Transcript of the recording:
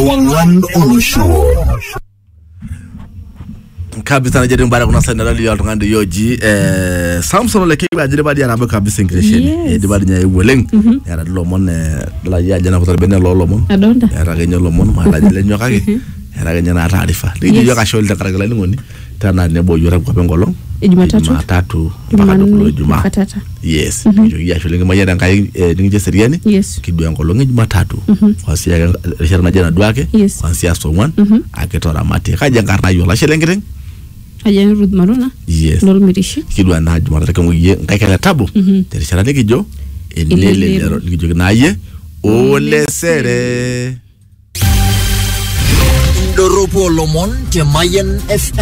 Ewangan Olusho. Kabisa na jeri mbara kuna sana lali ya tungande yoji Samson leke ajire badi ya rambe kabisa ingreshen di badi nya yeweleng ya lomon la ya jana kutar bene lolomon adonda ya ragenya lomon ma la jile nyokake ya ragenya na taarifa ndi yoka shol de karagala ngoni tana ne bo yora ko bengolong Jumatatu mpaka dokulo Jumaa yes yo ya shol ngama yada ngai ningi seriani kidu ngolong Jumatatu kwasi ya shara jana duake kwasi ya somwan aketora mate kaja ngarna yo la shelengeng Ayan Ruth Maruna. Yes. Lolo mirishi. Kidwa na juma nataka muye ngakala tabu. Terishara nikijo enele lero nikijo naye ole sere. Ndoropo Lomon te Mayen FM.